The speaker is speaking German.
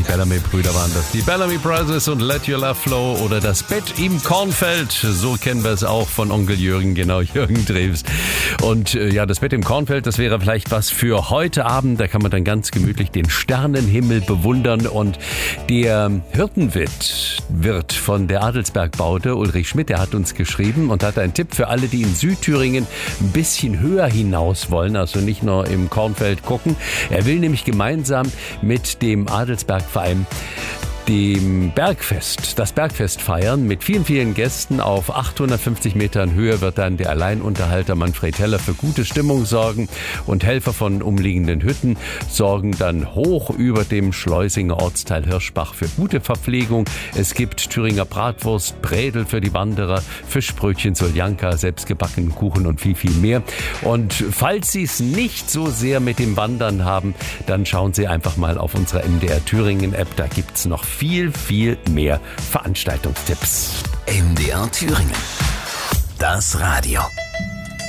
Bellamy-Brüder waren das. Die Bellamy Brothers und Let Your Love Flow oder das Bett im Kornfeld. So kennen wir es auch von Onkel Jürgen, genau, Jürgen Drews. Und ja, das Bett im Kornfeld, das wäre vielleicht was für heute Abend. Da kann man dann ganz gemütlich den Sternenhimmel bewundern. Und der Hirtenwirt von der Adelsbergbaude, Ulrich Schmidt, der hat uns geschrieben und hat einen Tipp für alle, die in Südthüringen ein bisschen höher hinaus wollen, also nicht nur im Kornfeld gucken. Er will nämlich gemeinsam mit dem Adelsbergverein das Bergfest feiern. Mit vielen, vielen Gästen auf 850 Metern Höhe wird dann der Alleinunterhalter Manfred Heller für gute Stimmung sorgen und Helfer von umliegenden Hütten sorgen dann hoch über dem Schleusinger Ortsteil Hirschbach für gute Verpflegung. Es gibt Thüringer Bratwurst, Brädel für die Wanderer, Fischbrötchen, Soljanka, selbstgebackenen Kuchen und viel, viel mehr. Und falls Sie es nicht so sehr mit dem Wandern haben, dann schauen Sie einfach mal auf unserer MDR Thüringen App. Da gibt es noch viel, viel mehr Veranstaltungstipps. MDR Thüringen. Das Radio.